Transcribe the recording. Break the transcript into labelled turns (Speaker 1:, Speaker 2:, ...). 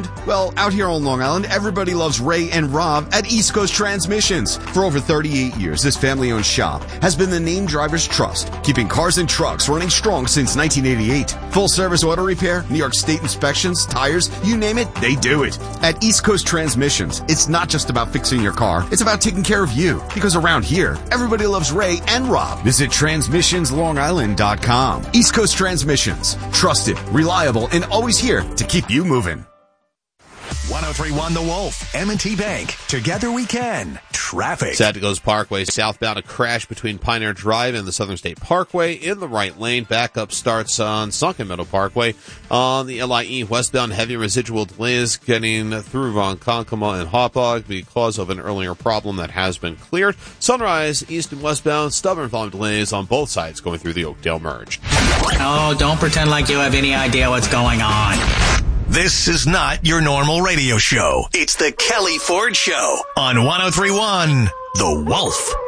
Speaker 1: Island? Well, out here on Long Island, everybody loves Ray and Rob at East Coast Transmissions. For over 38 years, this family-owned shop has been the name driver's trust, keeping cars and trucks running strong since 1988. Full-service auto repair, New York State inspections, tires, you name it, they do it. At East Coast Transmissions, it's not just about fixing your car, it's about taking care of you. Because around here, everybody loves Ray and Rob. Visit TransmissionsLongIsland.com. East Coast Transmissions. Trusted, reliable, and always here to keep you moving.
Speaker 2: 1031 The Wolf, M&T Bank. Together we can. Traffic.
Speaker 3: Santikos Parkway southbound, a crash between Pioneer Drive and the Southern State Parkway in the right lane. Backup starts on Sunken Meadow Parkway. On the LIE westbound, heavy residual delays getting through Ronkonkoma and Hauppauge because of an earlier problem that has been cleared. Sunrise east and westbound, stubborn volume delays on both sides going through the Oakdale merge.
Speaker 4: Oh, don't pretend like you have any idea what's going on.
Speaker 2: This is not your normal radio show. It's the Kelly Ford Show on 1031 The Wolf.